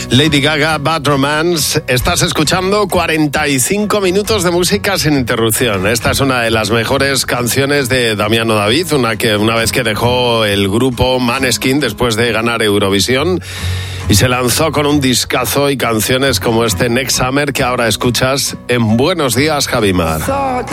Lady Gaga, Bad Romance. Estás escuchando 45 minutos de música sin interrupción. Esta es una de las mejores canciones de Damiano David, una vez que dejó el grupo Måneskin después de ganar Eurovisión y se lanzó con un discazo y canciones como este Next Summer que ahora escuchas en Buenos Días, Javimar.